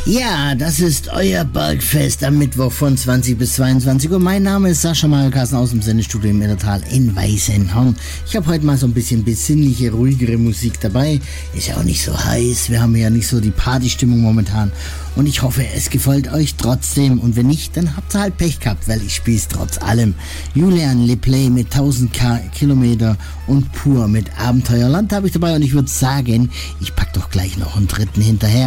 Ja, das ist euer Bergfest am Mittwoch von 20 bis 22 Uhr. Mein Name ist Sascha Malkassen aus dem Sendestudio im Innertal in Weißenhorn. Ich habe heute mal so ein bisschen besinnliche, ruhigere Musik dabei. Ist ja auch nicht so heiß, wir haben ja nicht so die Partystimmung momentan. Und ich hoffe, es gefällt euch trotzdem. Und wenn nicht, dann habt ihr halt Pech gehabt, weil ich spiel's trotz allem. Julian LePlay mit 1000 Kilometer und Pur mit Abenteuerland habe ich dabei. Und ich würde sagen, ich pack doch gleich noch einen dritten hinterher.